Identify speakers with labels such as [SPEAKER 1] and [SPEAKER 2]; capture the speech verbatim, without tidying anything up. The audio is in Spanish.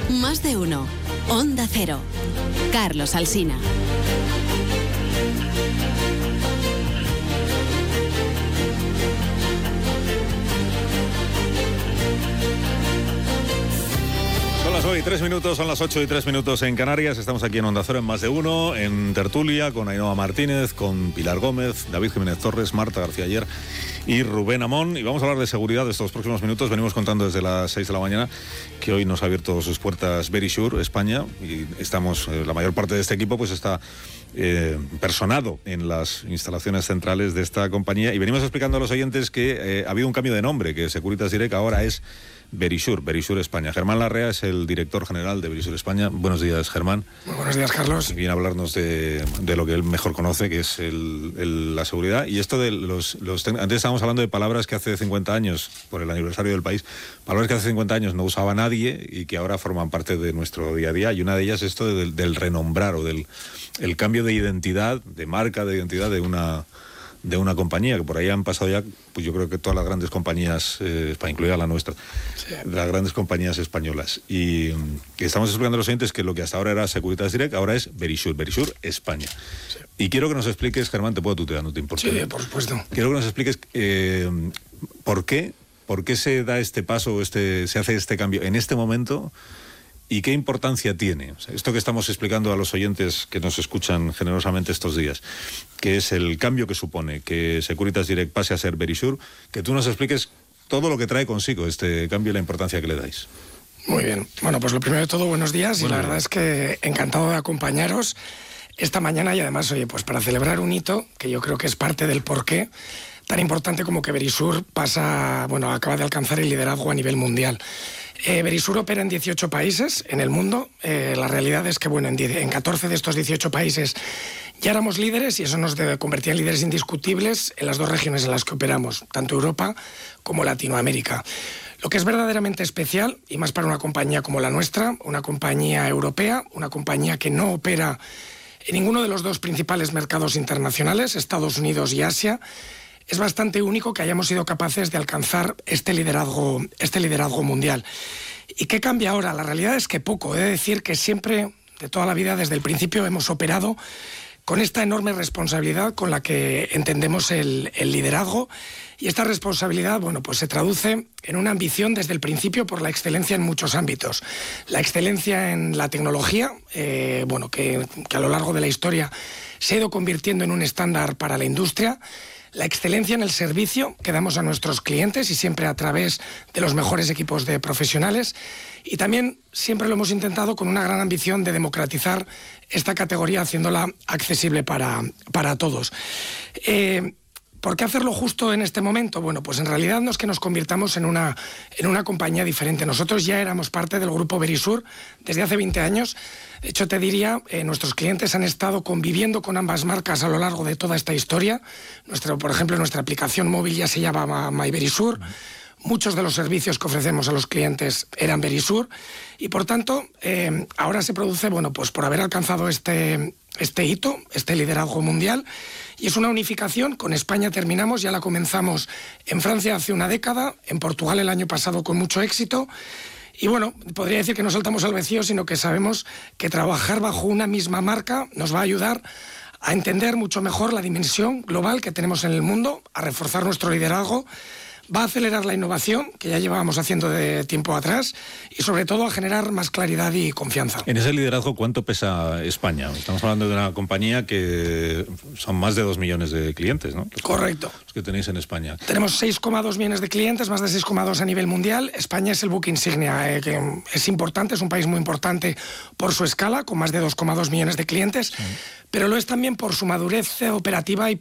[SPEAKER 1] Más de uno. Onda Cero. Carlos Alsina.
[SPEAKER 2] Son las nueve y tres minutos, son las ocho y tres minutos en Canarias. Estamos aquí en Onda Cero en Más de Uno, en tertulia, con Ainhoa Martínez, con Pilar Gómez, David Jiménez Torres, Marta García Ayer y Rubén Amón. Y vamos a hablar de seguridad de estos próximos minutos. Venimos contando desde las seis de la mañana que hoy nos ha abierto sus puertas Verisure España, y estamos, eh, la mayor parte de este equipo pues está eh, personado en las instalaciones centrales de esta compañía. Y venimos explicando a los oyentes que eh, ha habido un cambio de nombre, que Securitas Direct ahora es Verisure, Verisure España. Germán Larrea es el director general de Verisure España. Buenos días, Germán.
[SPEAKER 3] Muy buenos días, Carlos.
[SPEAKER 2] Viene a hablarnos de, de lo que él mejor conoce, que es el, el, la seguridad. Y esto de los, los... Antes estábamos hablando de palabras que hace cincuenta años, por el aniversario del país, palabras que hace cincuenta años no usaba nadie y que ahora forman parte de nuestro día a día. Y una de ellas es esto del, del renombrar o del el cambio de identidad, de marca, de identidad de una... de una compañía, que por ahí han pasado ya, pues yo creo que todas las grandes compañías, eh, para incluir a la nuestra, sí. las grandes compañías españolas. Y que estamos explicando a los oyentes que lo que hasta ahora era Securitas Direct, ahora es Verisure, Verisure España. Sí. Y quiero que nos expliques, Germán, te puedo tutear, no te importa.
[SPEAKER 3] Sí, por supuesto.
[SPEAKER 2] Quiero que nos expliques eh, por qué, por qué se da este paso, este, se hace este cambio en este momento. ¿Y qué importancia tiene? O sea, esto que estamos explicando a los oyentes que nos escuchan generosamente estos días, que es el cambio que supone que Securitas Direct pase a ser Verisure, que tú nos expliques todo lo que trae consigo este cambio y la importancia que le dais.
[SPEAKER 3] Muy bien. Bueno, pues lo primero de todo, buenos días. Bueno, y la verdad es que encantado de acompañaros esta mañana y además, oye, pues para celebrar un hito que yo creo que es parte del porqué tan importante como que Verisure pasa, bueno, acaba de alcanzar el liderazgo a nivel mundial. Eh, Verisure opera en dieciocho países en el mundo. Eh, la realidad es que, bueno, en, diez, en catorce de estos dieciocho países ya éramos líderes y eso nos debe convertir en líderes indiscutibles en las dos regiones en las que operamos, tanto Europa como Latinoamérica. Lo que es verdaderamente especial, y más para una compañía como la nuestra, una compañía europea, una compañía que no opera en ninguno de los dos principales mercados internacionales, Estados Unidos y Asia, es bastante único que hayamos sido capaces de alcanzar este liderazgo, este liderazgo mundial. ¿Y qué cambia ahora? La realidad es que poco. He de decir que siempre, de toda la vida, desde el principio, hemos operado con esta enorme responsabilidad con la que entendemos el, el liderazgo. Y esta responsabilidad, bueno, pues se traduce en una ambición desde el principio por la excelencia en muchos ámbitos. La excelencia en la tecnología, eh, bueno, que, que a lo largo de la historia se ha ido convirtiendo en un estándar para la industria. La excelencia en el servicio que damos a nuestros clientes y siempre a través de los mejores equipos de profesionales. Y también siempre lo hemos intentado con una gran ambición de democratizar esta categoría, haciéndola accesible para, para todos. Eh, ¿Por qué hacerlo justo en este momento? Bueno, pues en realidad no es que nos convirtamos en una, en una compañía diferente. Nosotros ya éramos parte del grupo Verisure desde hace veinte años. De hecho, te diría, eh, nuestros clientes han estado conviviendo con ambas marcas a lo largo de toda esta historia. Nuestro, por ejemplo, nuestra aplicación móvil ya se llama My Verisure. Muchos de los servicios que ofrecemos a los clientes eran Verisure. Y por tanto, eh, ahora se produce, bueno, pues por haber alcanzado este, este hito, este liderazgo mundial. Y es una unificación. Con España terminamos, ya la comenzamos en Francia hace una década, en Portugal el año pasado con mucho éxito. Y bueno, podría decir que no saltamos al vacío, sino que sabemos que trabajar bajo una misma marca nos va a ayudar a entender mucho mejor la dimensión global que tenemos en el mundo, a reforzar nuestro liderazgo, va a acelerar la innovación, que ya llevábamos haciendo de tiempo atrás, y sobre todo a generar más claridad y confianza.
[SPEAKER 2] En ese liderazgo, ¿cuánto pesa España? Estamos hablando de una compañía que son más de dos millones de clientes, ¿no? Los
[SPEAKER 3] Correcto.
[SPEAKER 2] Los que tenéis en España.
[SPEAKER 3] Tenemos seis coma dos millones de clientes, más de seis coma dos a nivel mundial. España es el buque insignia, eh, que es importante, es un país muy importante por su escala, con más de dos coma dos millones de clientes, sí. Pero lo es también por su madurez operativa y